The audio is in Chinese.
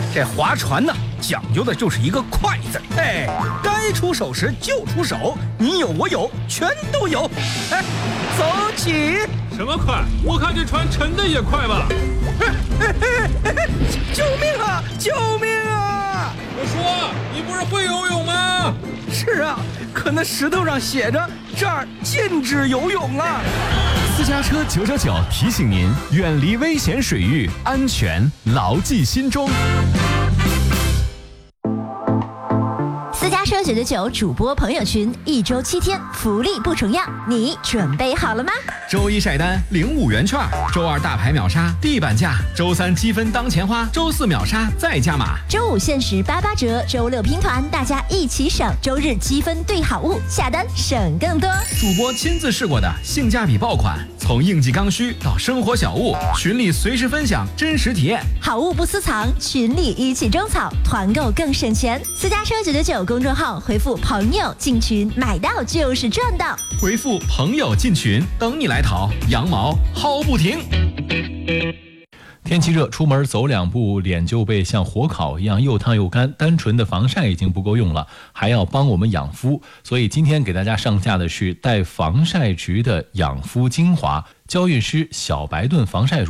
这划船呢，讲究的就是一个快字。哎，该出手时就出手，你有我有，全都有。哎，走起！ 什么快？我看这船沉的也快吧。 救命啊！救命啊！ 我说，你不是会游泳吗？ 是啊，可那石头上写着这儿禁止游泳啊。 私家车999提醒您，远离危险水域，安全牢记心中。 私家车999主播朋友群，1周7天，福利不重样，你准备好了吗？ 周一晒单领5元券，周二大牌秒杀地板价，周三积分当钱花，周四秒杀再加码， 周五限时88折，周六拼团，大家一起省，周日积分兑好物，下单省更多。 主播亲自试过的性价比爆款，从应季刚需到生活小物，群里随时分享真实体验， 好物不私藏，群里一起种草，团购更省钱。私家车999公众号回复朋友进群，买到就是赚到。 回复朋友进群，等你来淘，羊毛薅不停。天气热，出门走2步，脸就被像火烤一样又烫又干，单纯的防晒已经不够用了，还要帮我们养肤。所以今天给大家上架的是带防晒值的养肤精华，娇韵诗小白盾防晒乳。